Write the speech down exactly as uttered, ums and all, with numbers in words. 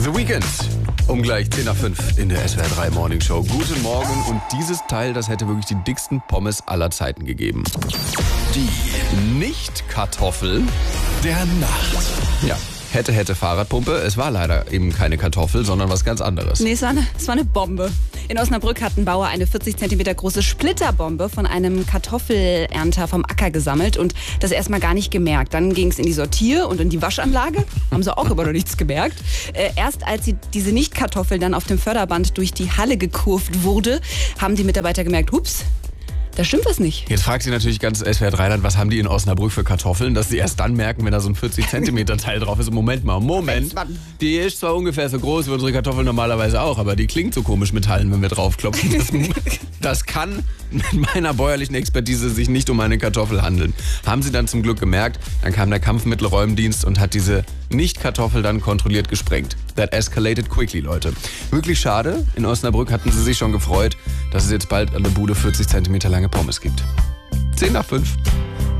The Weeknd. Um gleich zehn nach fünf in der S W R drei Morning Show. Guten Morgen, und dieses Teil, das hätte wirklich die dicksten Pommes aller Zeiten gegeben. Die Nicht-Kartoffel der Nacht. Ja. Hätte, hätte Fahrradpumpe. Es war leider eben keine Kartoffel, sondern was ganz anderes. Nee, es war eine, es war eine Bombe. In Osnabrück hat ein Bauer eine vierzig Zentimeter große Splitterbombe von einem Kartoffelernter vom Acker gesammelt und das erstmal gar nicht gemerkt. Dann ging es in die Sortier- und in die Waschanlage. Haben sie auch aber noch nichts gemerkt. Äh, erst als sie diese Nicht-Kartoffel dann auf dem Förderband durch die Halle gekurvt wurde, haben die Mitarbeiter gemerkt, hups, da stimmt was nicht. Jetzt fragt sie natürlich ganz S W R drei Land, was haben die in Osnabrück für Kartoffeln, dass sie erst dann merken, wenn da so ein vierzig Zentimeter Teil drauf ist. Moment mal, Moment. Die ist zwar ungefähr so groß wie unsere Kartoffel normalerweise auch, aber die klingt so komisch Metallen, wenn wir draufklopfen. Das, das kann mit meiner bäuerlichen Expertise sich nicht um eine Kartoffel handeln. Haben sie dann zum Glück gemerkt, dann kam der Kampfmittelräumdienst und hat diese Nicht-Kartoffel dann kontrolliert gesprengt. That escalated quickly, Leute. Wirklich schade. In Osnabrück hatten sie sich schon gefreut, dass es jetzt bald an der Bude vierzig Zentimeter lange Pommes gibt. zehn nach fünf.